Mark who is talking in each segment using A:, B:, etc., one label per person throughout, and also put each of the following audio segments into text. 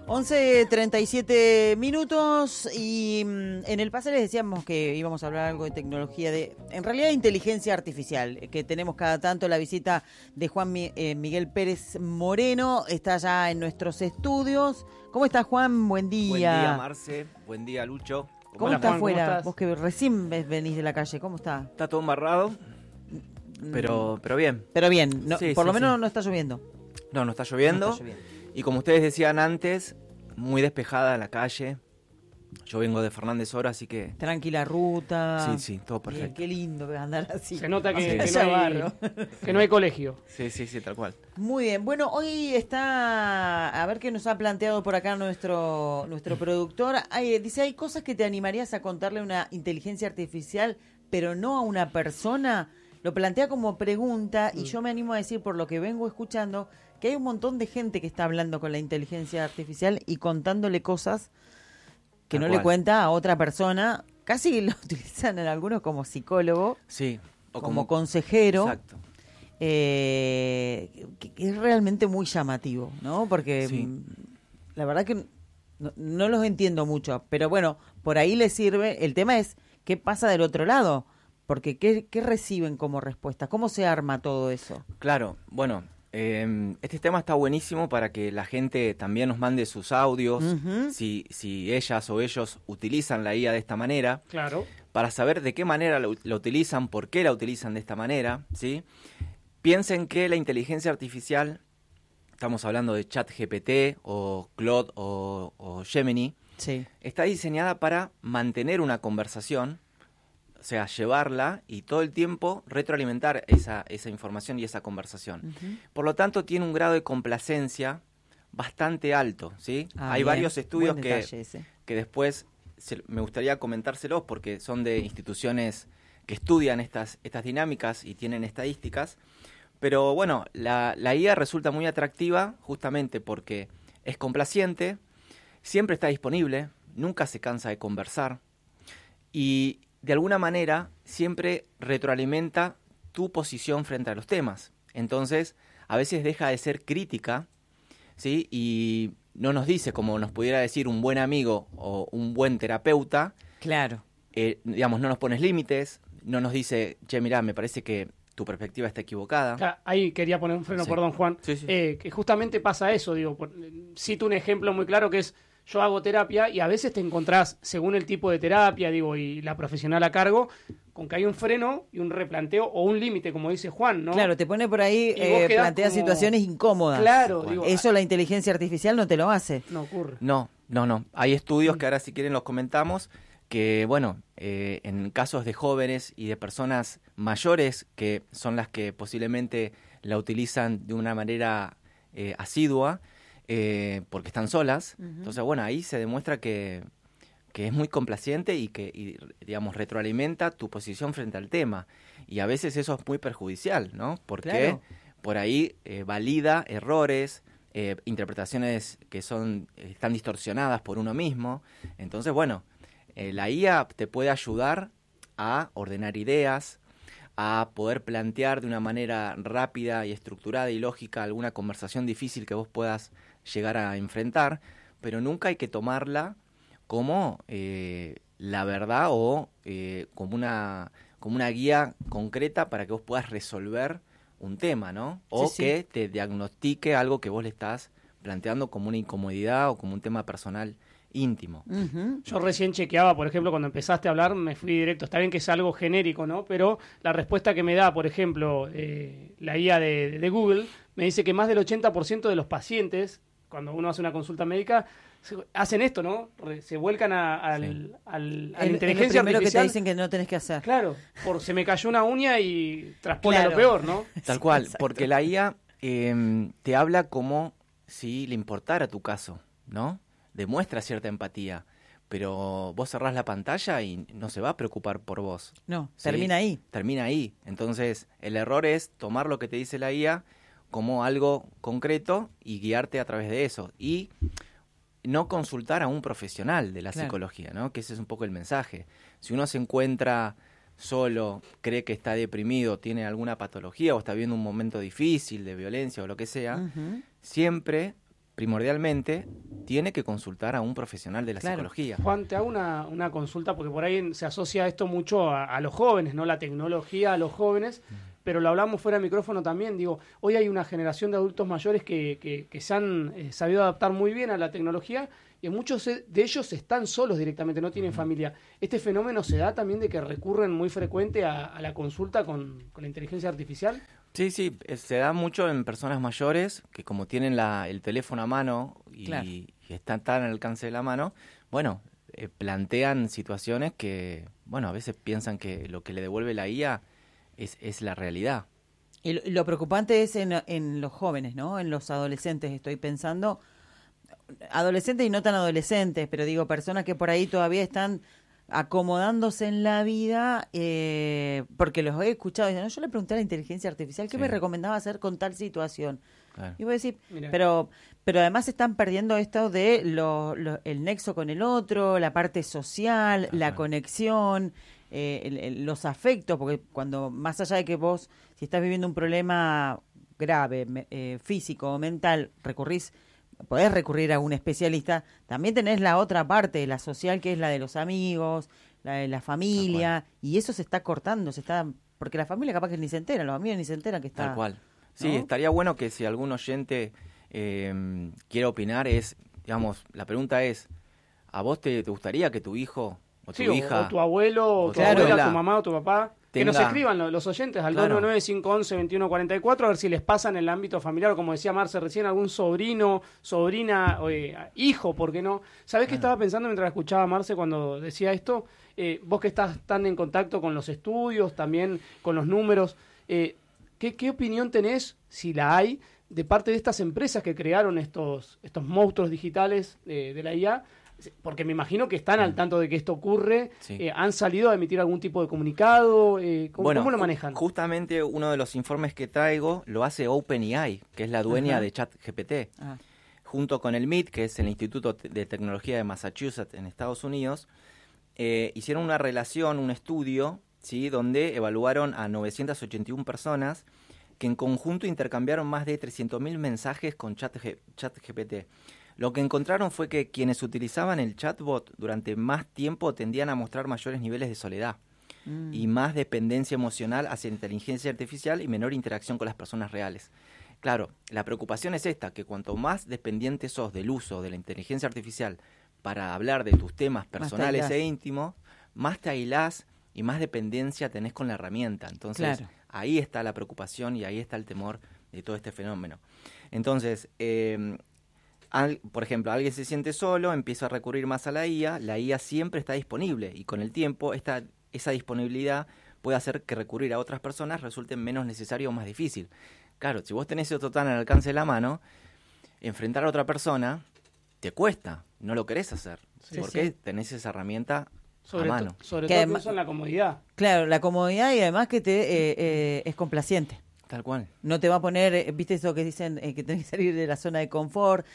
A: 11:37 minutos y en el pase les decíamos que íbamos a hablar algo de tecnología, en realidad de inteligencia artificial, que tenemos cada tanto la visita de Juan Miguel Pérez Moreno, está ya en nuestros estudios. ¿Cómo estás, Juan? Buen día.
B: Buen día, Marce. Buen día, Lucho.
A: ¿Cómo está afuera? Vos que recién venís de la calle, ¿cómo está?
B: Está todo embarrado, pero bien.
A: Pero bien, no,
B: Sí,
A: por lo menos
B: sí.
A: no está lloviendo.
B: No está lloviendo.
A: No está lloviendo.
B: Y como ustedes decían antes, muy despejada la calle. Yo vengo de Fernández Oro, así que...
A: Tranquila ruta.
B: Sí, todo perfecto.
A: Bien, qué lindo andar así.
C: Se nota que
A: que
C: no hay colegio.
B: Sí, tal cual.
A: Muy bien. Bueno, hoy está... A ver qué nos ha planteado por acá nuestro productor. Dice, hay cosas que te animarías a contarle a una inteligencia artificial, pero no a una persona. Lo plantea como pregunta y yo me animo a decir, por lo que vengo escuchando, que hay un montón de gente que está hablando con la inteligencia artificial y contándole cosas que no le cuenta a otra persona. Casi lo utilizan en algunos como psicólogo,
B: Sí.
A: o como consejero.
B: Exacto.
A: Que es realmente muy llamativo, ¿no? Porque
B: Sí.
A: La verdad que no los entiendo mucho, pero bueno, por ahí les sirve. El tema es qué pasa del otro lado, porque qué reciben como respuesta, cómo se arma todo eso.
B: Claro, bueno, este tema está buenísimo para que la gente también nos mande sus audios,
A: Ujú.
B: si ellas o ellos utilizan la IA de esta manera.
C: Claro.
B: Para saber de qué manera la utilizan, por qué la utilizan de esta manera, ¿sí? Piensen que la inteligencia artificial, estamos hablando de ChatGPT o Claude o Gemini,
A: Sí.
B: está diseñada para mantener una conversación, o sea, llevarla y todo el tiempo retroalimentar esa información y esa conversación.
A: Ujú.
B: Por lo tanto, tiene un grado de complacencia bastante alto, ¿sí? Hay
A: Bien.
B: varios estudios
A: Buen
B: que
A: detalle ese.
B: después me gustaría comentárselos porque son de instituciones que estudian estas dinámicas y tienen estadísticas. Pero bueno, la IA resulta muy atractiva justamente porque es complaciente, siempre está disponible, nunca se cansa de conversar y de alguna manera siempre retroalimenta tu posición frente a los temas. Entonces, a veces deja de ser crítica, ¿sí? Y no nos dice, como nos pudiera decir un buen amigo o un buen terapeuta,
A: Claro.
B: digamos, no nos pones límites, no nos dice, che, mirá, me parece que tu perspectiva está equivocada.
C: Acá, ahí quería poner un freno,
B: Sí.
C: perdón, Juan.
B: Sí.
C: Que justamente pasa eso, digo. Cito un ejemplo muy claro que es, yo hago terapia y a veces te encontrás, según el tipo de terapia, digo, y la profesional a cargo, con que hay un freno y un replanteo o un límite, como dice Juan, ¿no?
A: Claro, te pone por ahí,
C: Y vos quedás
A: plantea
C: como-
A: situaciones incómodas.
C: Claro, digo,
A: Eso la inteligencia artificial no te lo hace.
C: no ocurre.
B: No. Hay estudios que ahora si quieren los comentamos, que bueno, en casos de jóvenes y de personas mayores, que son las que posiblemente la utilizan de una manera asidua, porque están solas.
A: Ujú.
B: Entonces, bueno, ahí se demuestra que es muy complaciente y digamos, retroalimenta tu posición frente al tema. Y a veces eso es muy perjudicial, ¿no? Porque
A: Claro.
B: por ahí valida errores, interpretaciones que están distorsionadas por uno mismo. Entonces, bueno, la IA te puede ayudar a ordenar ideas, a poder plantear de una manera rápida y estructurada y lógica alguna conversación difícil que vos puedas llegar a enfrentar, pero nunca hay que tomarla como la verdad o como una guía concreta para que vos puedas resolver un tema, ¿no? O
A: Sí, sí.
B: que te diagnostique algo que vos le estás planteando como una incomodidad o como un tema personal íntimo.
A: Ujú.
C: Yo recién chequeaba, por ejemplo, cuando empezaste a hablar, me fui directo. Está bien que es algo genérico, ¿no? Pero la respuesta que me da, por ejemplo, la IA de Google, me dice que más del 80% de los pacientes, cuando uno hace una consulta médica, hacen esto, ¿no? Se vuelcan a la
A: Es
C: inteligencia
A: lo primero que te
C: artificial.
A: dicen que no tenés que hacer.
C: Claro, se me cayó una uña y traspone
A: Claro.
C: lo peor, ¿no?
B: Tal
A: Sí,
B: cual,
A: exacto.
B: porque la IA te habla como si le importara tu caso, ¿no? Demuestra cierta empatía, pero vos cerrás la pantalla y no se va a preocupar por vos.
A: No,
B: ¿sí?
A: termina ahí.
B: Termina ahí. Entonces, el error es tomar lo que te dice la IA como algo concreto y guiarte a través de eso. Y no consultar a un profesional de la
A: Claro.
B: psicología, ¿no? Que ese es un poco el mensaje. Si uno se encuentra solo, cree que está deprimido, tiene alguna patología o está viviendo un momento difícil de violencia o lo que sea,
A: Ujú.
B: siempre primordialmente tiene que consultar a un profesional de la psicología.
C: Juan, te hago una consulta, porque por ahí se asocia esto mucho a los jóvenes, ¿no? La tecnología a los jóvenes, pero lo hablamos fuera de micrófono también. Digo, hoy hay una generación de adultos mayores que se han sabido adaptar muy bien a la tecnología, y muchos de ellos están solos directamente, no tienen familia. ¿Este fenómeno se da también de que recurren muy frecuente a la consulta con la inteligencia artificial?
B: Sí, se da mucho en personas mayores que como tienen el teléfono a mano y están tan al alcance de la mano, bueno, plantean situaciones que, bueno, a veces piensan que lo que le devuelve la IA es la realidad.
A: Y lo preocupante es en los jóvenes, ¿no? En los adolescentes, estoy pensando, adolescentes y no tan adolescentes, pero digo, personas que por ahí todavía están acomodándose en la vida, porque los he escuchado, dicen, no, yo le pregunté a la inteligencia artificial qué me recomendaba hacer con tal situación. Claro. Y voy a decir, pero además están perdiendo esto de el nexo con el otro, la parte social, la conexión, los afectos, porque cuando, más allá de que vos, si estás viviendo un problema grave, físico o mental, podés recurrir a un especialista, también tenés la otra parte, la social, que es la de los amigos, la de la familia, y eso se está cortando, porque la familia capaz que ni se entera, los amigos ni se enteran que está...
B: Tal cual.
A: ¿no?
B: Sí, estaría bueno que si algún oyente quiere opinar, digamos, la pregunta es, ¿a vos te gustaría que tu hijo o tu hija...
C: o tu abuelo, o tu abuela, tu mamá o tu papá... Que nos escriban los oyentes al 299-511-2144, a ver si les pasa en el ámbito familiar, o como decía Marce recién, algún sobrino, sobrina, hijo, ¿por qué no? ¿Sabés qué estaba pensando mientras escuchaba a Marce cuando decía esto? Vos que estás tan en contacto con los estudios, también con los números, ¿qué opinión tenés, si la hay, de parte de estas empresas que crearon estos monstruos digitales de la IA? Porque me imagino que están al tanto de que esto ocurre, ¿han salido a emitir algún tipo de comunicado? ¿Cómo lo manejan?
B: Justamente uno de los informes que traigo lo hace OpenAI, que es la dueña de ChatGPT, junto con el MIT, que es el Instituto de Tecnología de Massachusetts en Estados Unidos. Hicieron una relación, un estudio, ¿sí?, donde evaluaron a 981 personas que en conjunto intercambiaron más de 300.000 mensajes con ChatGPT. Lo que encontraron fue que quienes utilizaban el chatbot durante más tiempo tendían a mostrar mayores niveles de soledad y más dependencia emocional hacia la inteligencia artificial y menor interacción con las personas reales. Claro, la preocupación es esta, que cuanto más dependiente sos del uso de la inteligencia artificial para hablar de tus temas personales e íntimos, más te aislás y más dependencia tenés con la herramienta. Entonces, ahí está la preocupación y ahí está el temor de todo este fenómeno. Entonces, por ejemplo, alguien se siente solo, empieza a recurrir más a la IA siempre está disponible y con el tiempo esa disponibilidad puede hacer que recurrir a otras personas resulte menos necesario o más difícil. Claro, si vos tenés esto tan al alcance de la mano, enfrentar a otra persona te cuesta, no lo querés hacer, porque tenés esa herramienta a mano.
C: Sobre todo además, en la comodidad.
A: Claro, la comodidad y además que es complaciente.
B: Tal cual.
A: No te va a poner, viste eso que dicen, que tenés que salir de la zona de confort,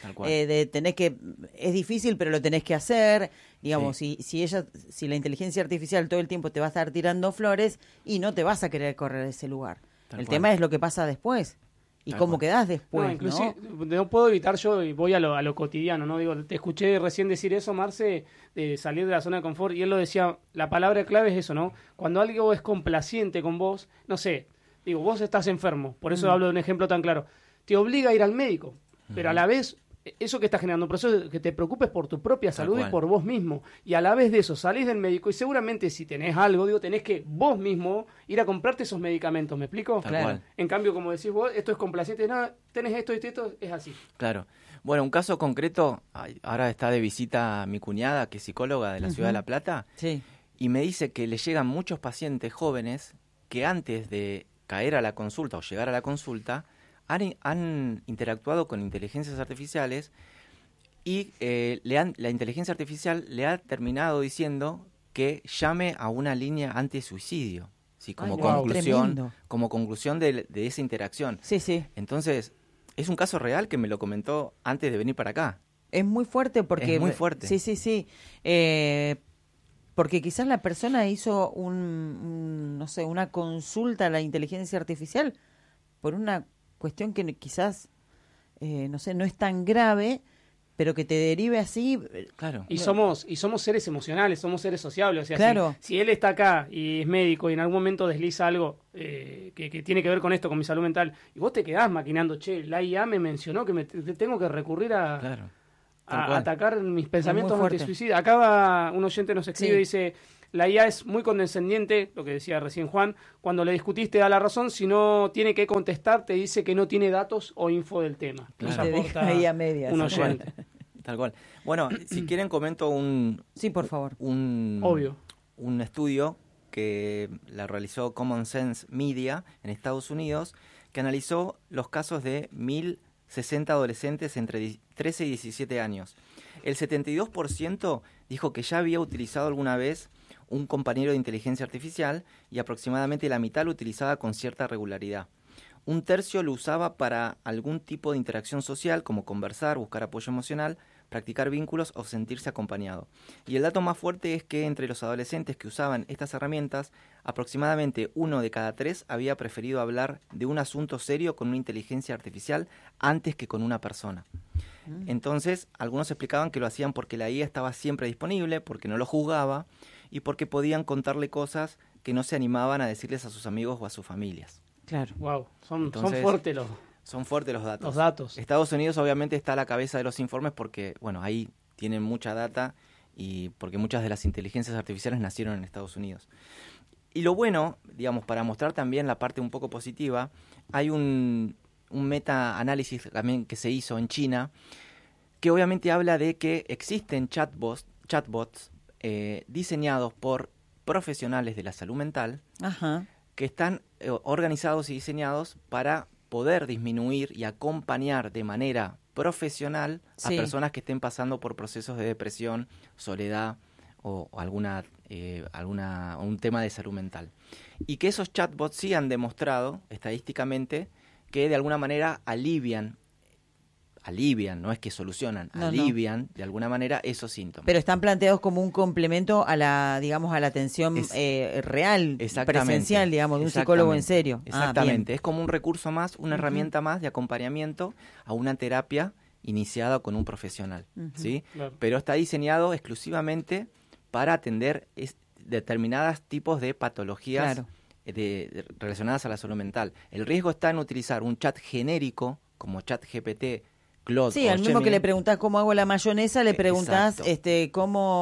A: es difícil pero lo tenés que hacer, digamos, si la inteligencia artificial todo el tiempo te va a estar tirando flores y no te vas a querer correr de ese lugar. El tema es lo que pasa después y cómo quedás después, ¿no?
C: Inclusive, no puedo evitar yo, y voy a lo cotidiano, ¿no? Digo, te escuché recién decir eso, Marce, de salir de la zona de confort, y él lo decía, la palabra clave es eso, ¿no? Cuando algo es complaciente con vos, no sé, digo, vos estás enfermo, por eso hablo de un ejemplo tan claro. Te obliga a ir al médico, pero a la vez, eso que está generando un proceso que te preocupes por tu propia salud y por vos mismo. Y a la vez de eso, salís del médico y seguramente si tenés algo, tenés que vos mismo ir a comprarte esos medicamentos, ¿me explico?
B: Claro.
C: En cambio, como decís vos, esto es complaciente, no, tenés esto y esto, es así.
B: Claro. Bueno, un caso concreto, ahora está de visita mi cuñada, que es psicóloga de la ciudad de La Plata, y me dice que le llegan muchos pacientes jóvenes que antes de caer a la consulta o llegar a la consulta han interactuado con inteligencias artificiales y la inteligencia artificial le ha terminado diciendo que llame a una línea antisuicidio, ¿sí? Como conclusión de esa interacción.
A: Sí.
B: Entonces, es un caso real que me lo comentó antes de venir para acá.
A: Es muy fuerte porque...
B: Es muy fuerte.
A: Sí. Porque quizás la persona hizo una consulta a la inteligencia artificial por una cuestión que quizás no sé, no es tan grave, pero que te derive así.
B: Claro.
C: Y somos seres emocionales, somos seres sociables. O sea,
A: Claro.
C: si él está acá y es médico y en algún momento desliza algo que tiene que ver con esto, con mi salud mental, y vos te quedás maquinando, che, la IA me mencionó que tengo que recurrir
B: Claro.
C: a atacar mis pensamientos
A: fuerte.
C: antisuicidas. Acá un oyente nos escribe y
A: Sí.
C: dice, la IA es muy condescendiente, lo que decía recién Juan, cuando le discutiste da la razón, si no tiene que contestar te dice que no tiene datos o info del tema.
B: Claro.
C: Nos
A: Te
C: aporta
A: deja ahí a medias.
C: un oyente.
B: Tal cual. Bueno, si quieren comento un
A: Sí, por favor.
C: Obvio.
B: un estudio que la realizó Common Sense Media en Estados Unidos, que analizó los casos de 1.060 adolescentes entre 13 y 17 años. El 72% dijo que ya había utilizado alguna vez un compañero de inteligencia artificial y aproximadamente la mitad lo utilizaba con cierta regularidad. Un tercio lo usaba para algún tipo de interacción social, como conversar, buscar apoyo emocional, practicar vínculos o sentirse acompañado. Y el dato más fuerte es que entre los adolescentes que usaban estas herramientas, aproximadamente 1 de cada 3 había preferido hablar de un asunto serio con una inteligencia artificial antes que con una persona. Entonces, algunos explicaban que lo hacían porque la IA estaba siempre disponible, porque no lo juzgaba y porque podían contarle cosas que no se animaban a decirles a sus amigos o a sus familias.
A: Claro.
C: Wow, son
B: Entonces,
C: fuertes
B: Son fuertes los datos.
C: los datos.
B: Estados Unidos obviamente está a la cabeza de los informes porque, bueno, ahí tienen mucha data y porque muchas de las inteligencias artificiales nacieron en Estados Unidos. Y lo bueno, digamos, para mostrar también la parte un poco positiva, hay un meta-análisis también que se hizo en China, que obviamente habla de que existen chatbots diseñados por profesionales de la salud mental,
A: Ajá.
B: que están organizados y diseñados para poder disminuir y acompañar de manera profesional a
A: Sí.
B: personas que estén pasando por procesos de depresión, soledad o un tema de salud mental. Y que esos chatbots sí han demostrado estadísticamente que de alguna manera alivian, no es que solucionan,
A: No,
B: alivian de alguna manera esos síntomas.
A: Pero están planteados como un complemento a la, digamos, a la atención real,
B: Exactamente.
A: presencial, digamos, de un psicólogo en serio.
B: Exactamente, es como un recurso más, una herramienta más de acompañamiento a una terapia iniciada con un profesional, ¿sí?
C: Claro.
B: Pero está diseñado exclusivamente para atender determinados tipos de patologías
A: Claro.
B: relacionadas a la salud mental. El riesgo está en utilizar un chat genérico como ChatGPT, Claude
A: Sí,
B: o
A: al mismo que
B: Gemini.
A: le preguntás cómo hago la mayonesa, le preguntás
B: Exacto.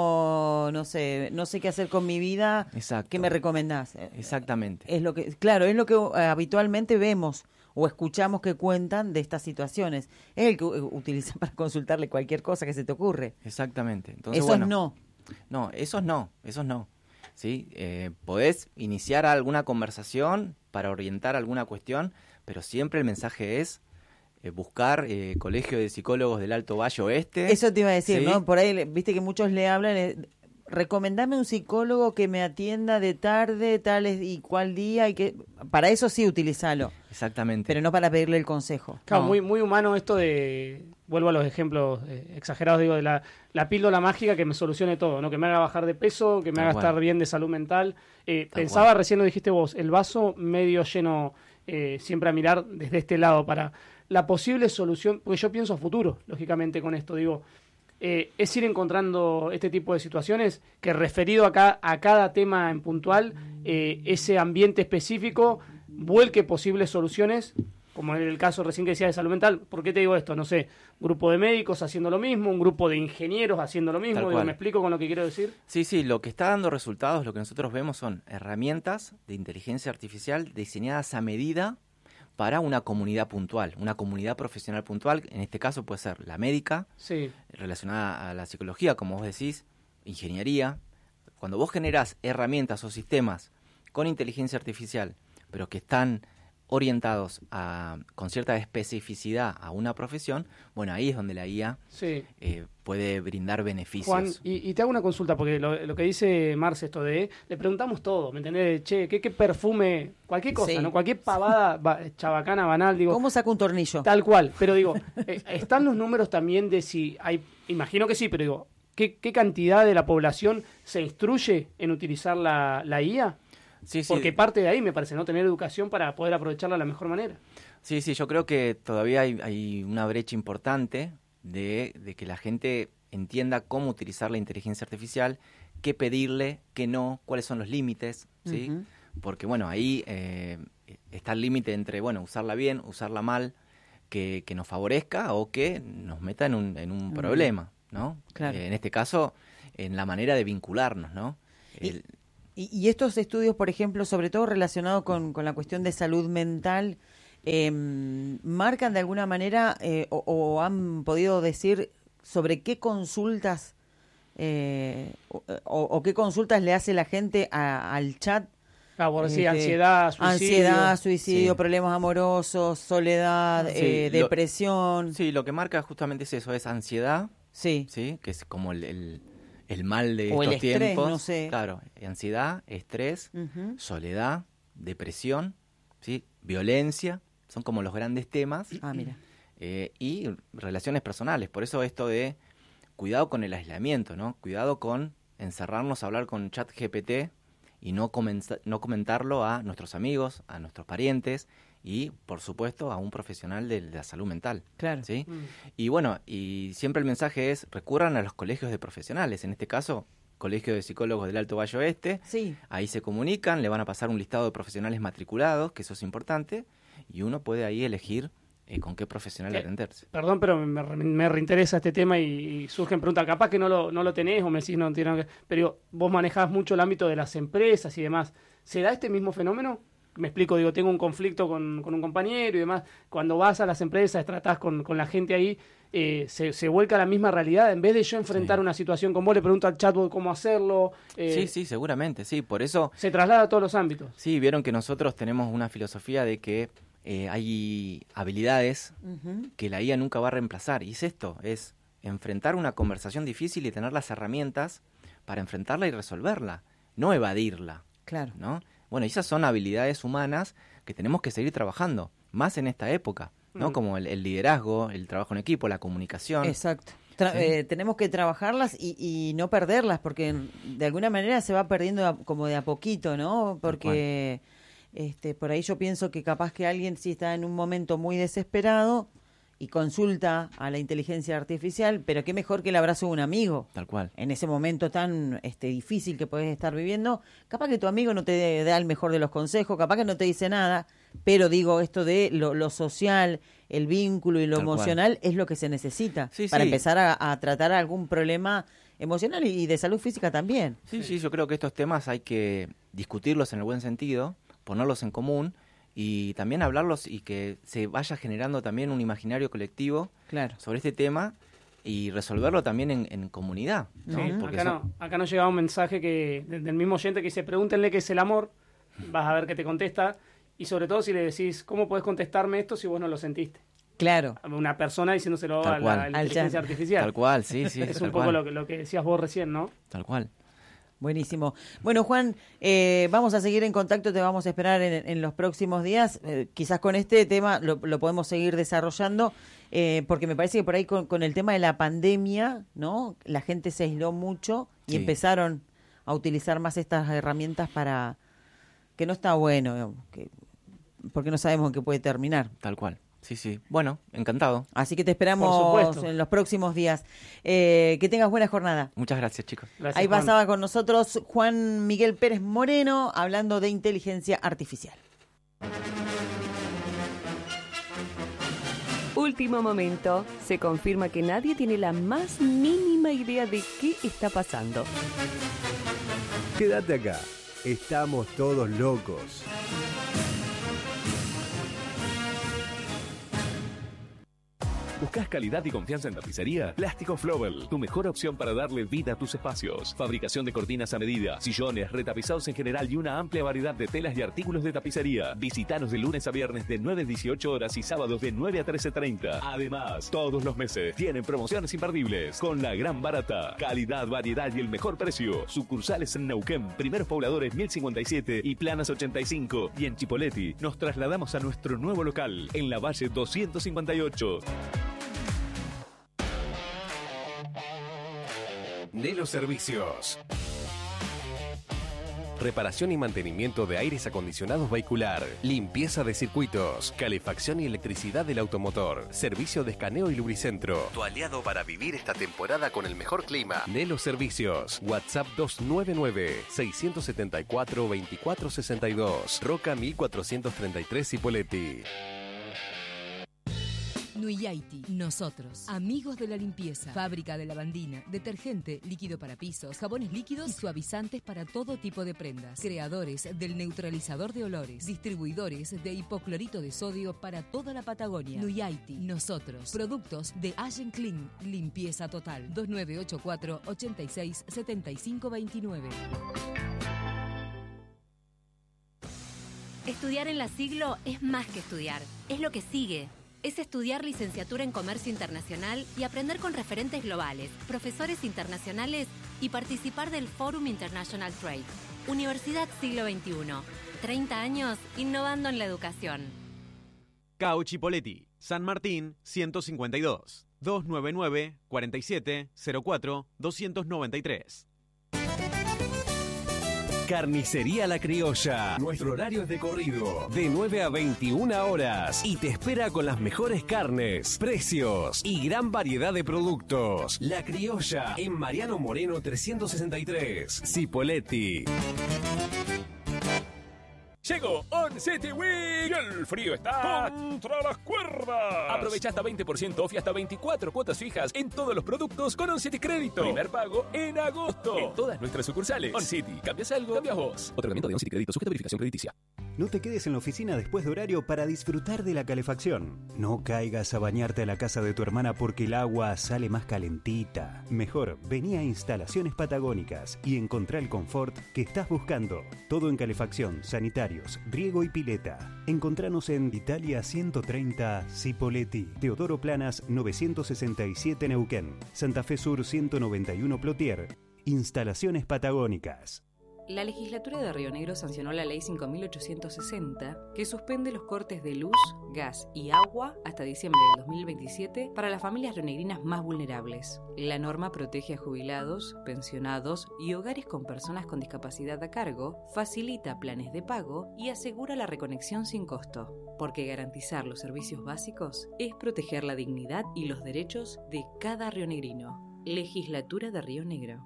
A: cómo, no sé qué hacer con mi vida,
B: Exacto.
A: ¿qué me recomendás?
B: Exactamente.
A: Es lo que, claro, es lo que habitualmente vemos o escuchamos que cuentan de estas situaciones. Es el que utiliza para consultarle cualquier cosa que se te ocurre.
B: Exactamente. Entonces,
A: Esos
B: bueno,
A: no.
B: No, esos no. ¿Sí? Podés iniciar alguna conversación para orientar alguna cuestión, pero siempre el mensaje es buscar Colegio de Psicólogos del Alto Valle Oeste.
A: Eso te iba a decir,
B: ¿sí?
A: ¿no? Por ahí, viste que muchos le hablan, recomendame un psicólogo que me atienda de tarde, tal y cual día, y que para eso sí utilízalo,
B: Exactamente.
A: pero no para pedirle el consejo.
C: Claro,
A: No.
C: muy, muy humano esto de, vuelvo a los ejemplos exagerados, digo, de la píldora mágica que me solucione todo, ¿no? Que me haga bajar de peso, que me
B: Tal
C: haga
B: cual.
C: estar bien de salud mental. Pensaba, recién lo dijiste vos, el vaso medio lleno, siempre a mirar desde este lado para la posible solución, porque yo pienso a futuro, lógicamente, con esto, digo, es ir encontrando este tipo de situaciones que referido a cada tema en puntual, ese ambiente específico vuelque posibles soluciones, como en el caso recién que decía de salud mental. ¿Por qué te digo esto? No sé, grupo de médicos haciendo lo mismo, un grupo de ingenieros haciendo lo mismo.
B: Tal
C: Digo,
B: cual.
C: ¿me explico con lo que quiero decir?
B: Sí, lo que está dando resultados, lo que nosotros vemos son herramientas de inteligencia artificial diseñadas a medida para una comunidad puntual, una comunidad profesional puntual. En este caso puede ser la médica,
C: Sí,
B: relacionada a la psicología, como vos decís, ingeniería. Cuando vos generás herramientas o sistemas con inteligencia artificial, pero que están orientados con cierta especificidad a una profesión, bueno, ahí es donde la IA
C: sí.
B: puede brindar beneficios.
C: Juan, y te hago una consulta, porque lo que dice Marce, esto de, le preguntamos todo, ¿me entendés? Che, ¿qué perfume? Cualquier cosa,
A: Sí.
C: ¿no? Cualquier pavada chabacana, banal, digo.
A: ¿Cómo saco un tornillo?
C: Tal cual, pero digo, ¿están los números también de si hay, imagino que sí, pero digo, ¿qué cantidad de la población se instruye en utilizar la IA?
B: Sí,
C: Porque parte de ahí me parece, ¿no? Tener educación para poder aprovecharla de la mejor manera.
B: Sí, yo creo que todavía hay una brecha importante de que la gente entienda cómo utilizar la inteligencia artificial, qué pedirle, qué no, cuáles son los límites, ¿sí?
A: Ujú.
B: Porque, bueno, ahí está el límite entre, bueno, usarla bien, usarla mal, que nos favorezca o que nos meta en un problema, ¿no?
A: Claro.
B: En este caso, en la manera de vincularnos, ¿no?
A: Y estos estudios, por ejemplo, sobre todo relacionados con la cuestión de salud mental, marcan de alguna manera o han podido decir sobre qué consultas o qué consultas le hace la gente al chat.
C: Por sí, ansiedad,
A: suicidio,
B: Sí.
A: problemas amorosos, soledad,
B: Sí,
A: depresión.
B: Sí, lo que marca justamente es eso, es ansiedad,
A: Sí.
B: ¿sí? Que es como el mal de
A: O el
B: estos
A: estrés,
B: tiempos.
A: no sé.
B: Claro, ansiedad, estrés,
A: Ujú.
B: soledad, depresión, ¿sí? Violencia, son como los grandes temas.
A: Ah, mira.
B: Y relaciones personales. Por eso esto de cuidado con el aislamiento, ¿no? Cuidado con encerrarnos a hablar con ChatGPT y no comentarlo a nuestros amigos, a nuestros parientes y, por supuesto, a un profesional de la salud mental.
A: Claro.
B: ¿Sí? Y bueno, y siempre el mensaje es recurran a los colegios de profesionales. En este caso, Colegio de Psicólogos del Alto Valle Oeste.
A: Sí.
B: Ahí se comunican, le van a pasar un listado de profesionales matriculados, que eso es importante, y uno puede ahí elegir con qué profesional atenderse.
C: Perdón, pero me reinteresa este tema y surgen preguntas. Capaz que no lo tenés o me decís no tiene nada que... Pero vos manejás mucho el ámbito de las empresas y demás. ¿Se da este mismo fenómeno? Me explico, digo, tengo un conflicto con un compañero y demás. Cuando vas a las empresas, tratás con la gente ahí, se vuelca la misma realidad. En vez de yo enfrentar una situación con vos, le pregunto al chatbot cómo hacerlo.
B: Sí, seguramente, sí. Por eso...
C: Se traslada a todos los ámbitos.
B: Sí, vieron que nosotros tenemos una filosofía de que hay habilidades que la IA nunca va a reemplazar. Y es esto, es enfrentar una conversación difícil y tener las herramientas para enfrentarla y resolverla, no evadirla.
A: Claro.
B: ¿No? Bueno, esas son habilidades humanas que tenemos que seguir trabajando, más en esta época, ¿no? Como el liderazgo, el trabajo en equipo, la comunicación.
A: Exacto.
B: Sí.
A: Tenemos que trabajarlas y no perderlas, porque de alguna manera se va perdiendo como de a poquito, ¿no? Porque por ahí yo pienso que capaz que alguien sí está en un momento muy desesperado y consulta a la inteligencia artificial, pero qué mejor que el abrazo de un amigo.
B: Tal cual.
A: En ese momento tan difícil que puedes estar viviendo, capaz que tu amigo no te da el mejor de los consejos, capaz que no te dice nada, pero digo, esto de lo social, el vínculo y lo
B: Tal
A: emocional es lo que se necesita
B: Sí,
A: para
B: sí.
A: empezar a tratar algún problema emocional y de salud física también.
B: Sí, yo creo que estos temas hay que discutirlos en el buen sentido, ponerlos en común y también hablarlos y que se vaya generando también un imaginario colectivo
A: Claro.
B: sobre este tema y resolverlo también en comunidad, ¿no?
C: Sí,
B: Porque
C: acá nos llegaba un mensaje del mismo oyente que dice, pregúntenle qué es el amor, vas a ver qué te contesta, y sobre todo si le decís, ¿cómo podés contestarme esto si vos no lo sentiste?
A: Claro.
C: Una persona diciéndoselo
B: Tal
C: a
B: cual.
C: la
A: Al
C: inteligencia
A: chat.
C: artificial.
B: Tal cual, sí,
C: Es
B: tal
C: un poco
B: cual.
C: lo que decías vos recién, ¿no?
B: Tal cual.
A: Buenísimo. Bueno, Juan, vamos a seguir en contacto, te vamos a esperar en los próximos días. Quizás con este tema lo podemos seguir desarrollando, porque me parece que por ahí con el tema de la pandemia, ¿no? La gente se aisló mucho y
B: Sí.
A: empezaron a utilizar más estas herramientas para... que no está bueno, porque no sabemos en qué puede terminar.
B: Tal cual. Sí. Bueno, encantado.
A: Así que te
C: Por
A: esperamos
C: supuesto.
A: en los próximos días. Que tengas buena jornada.
B: Muchas gracias, chicos.
C: Gracias,
A: Ahí
C: Juan.
A: pasaba con nosotros Juan Miguel Pérez Moreno hablando de inteligencia artificial.
D: Último momento. Se confirma que nadie tiene la más mínima idea de qué está pasando.
E: Quédate acá. Estamos todos locos.
F: ¿Buscas calidad y confianza en tapicería? Plástico Flowell, tu mejor opción para darle vida a tus espacios. Fabricación de cortinas a medida, sillones, retapizados en general y una amplia variedad de telas y artículos de tapicería. Visítanos de lunes a viernes de 9 a 18 horas y sábados de 9 a 13:30. Además, todos los meses tienen promociones imperdibles con la gran barata. Calidad, variedad y el mejor precio. Sucursales en Neuquén, Primeros Pobladores 1057 y Planas 85. Y en Chipoleti nos trasladamos a nuestro nuevo local en la Valle 258.
E: Nelo Servicios.
F: reparación y mantenimiento de aires acondicionados vehicular, limpieza de circuitos, calefacción y electricidad del automotor, servicio de escaneo y lubricentro. Tu aliado para vivir esta temporada con el mejor clima. Nelo Servicios. WhatsApp 299-674-2462. Roca 1433 Cipolletti.
G: Nuyaiti, nosotros, amigos de la limpieza, fábrica de lavandina, detergente, líquido para pisos, jabones líquidos y suavizantes para todo tipo de prendas, creadores del neutralizador de olores, distribuidores de hipoclorito de sodio para toda la Patagonia. Nuyaiti, nosotros, productos de Allen Clean, limpieza total, 2984 86 75 29.
H: Estudiar en la Siglo es más que estudiar, es lo que sigue. Es estudiar licenciatura en Comercio Internacional y aprender con referentes globales, profesores internacionales y participar del Forum International Trade. Universidad Siglo XXI. 30 años innovando en la educación.
I: CAU Cipolletti, San Martín 152, 299-4704-293.
F: Carnicería La Criolla. Nuestro horario es de corrido, de 9 a 21 horas. Y te espera con las mejores carnes, precios y gran variedad de productos. La Criolla, en Mariano Moreno 363, Cipolletti.
J: Llegó On City Week y el frío está contra las cuerdas. Aprovecha hasta 20% off y hasta 24 cuotas fijas en todos los productos con On City Crédito. Primer pago en agosto en todas nuestras sucursales. On City, cambias algo, cambias vos. Otorgamiento de On City Crédito sujeto a verificación crediticia.
K: No te quedes en la oficina después de horario para disfrutar de la calefacción. No caigas a bañarte a la casa de tu hermana porque el agua sale más calentita. Mejor, vení a Instalaciones Patagónicas y encontrá el confort que estás buscando. Todo en calefacción, sanitarios, riego y pileta. Encontranos en Italia 130 Cipolletti, Teodoro Planas 967 Neuquén, Santa Fe Sur 191 Plotier. Instalaciones Patagónicas.
L: La legislatura de Río Negro sancionó la Ley 5860, que suspende los cortes de luz, gas y agua hasta diciembre del 2027 para las familias rionegrinas más vulnerables. La norma protege a jubilados, pensionados y hogares con personas con discapacidad a cargo, facilita planes de pago y asegura la reconexión sin costo, porque garantizar los servicios básicos es proteger la dignidad y los derechos de cada rionegrino. Legislatura de Río Negro.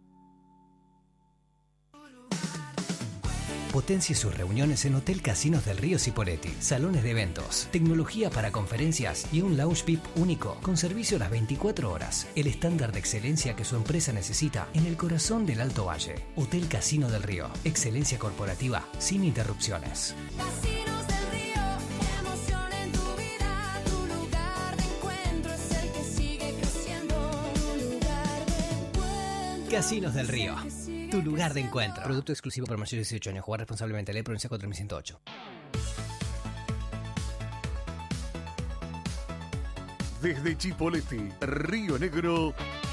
M: Potencie sus reuniones en Hotel Casinos del Río Cipolletti. Salones de eventos, tecnología para conferencias y un lounge VIP único con servicio a las 24 horas. El estándar de excelencia que su empresa necesita en el corazón del Alto Valle. Hotel Casino del Río. Excelencia corporativa sin interrupciones.
N: Casinos del Río, emoción en tu vida. Tu lugar de encuentro es el que sigue creciendo. Tu lugar de encuentro.
M: Casinos del Río. Tu lugar de encuentro. Producto exclusivo para mayores de 18 años. Jugar responsablemente. Ley Provincia 4108.
O: Desde Cipolletti, Río Negro.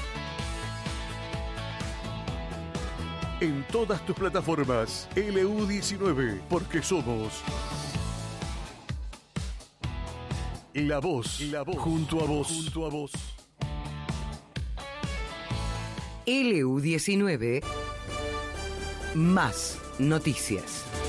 O: En todas tus plataformas. LU19. Porque somos la voz. Junto a vos.
P: LU19. Más noticias.